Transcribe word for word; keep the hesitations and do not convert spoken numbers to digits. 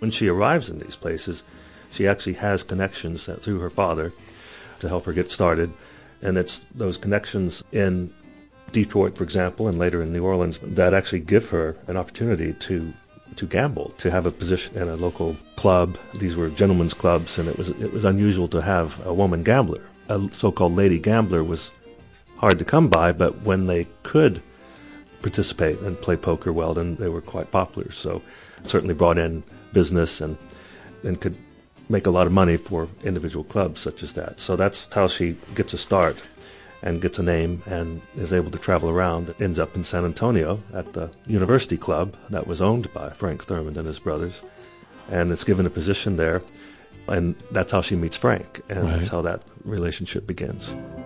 When she arrives in these places, she actually has connections that, through her father to help her get started. And it's those connections in Detroit, for example, and later in New Orleans, that actually give her an opportunity to to gamble, to have a position in a local club. These were gentlemen's clubs, and it was it was unusual to have a woman gambler. A so-called lady gambler was hard to come by, but when they could participate and play poker well, then they were quite popular. So it certainly brought in business and and could make a lot of money for individual clubs such as that. So that's how she gets a start and gets a name and is able to travel around. Ends up in San Antonio at the University Club that was owned by Frank Thurmond and his brothers, and is given a position there, and that's how she meets Frank, and right. that's how that relationship begins.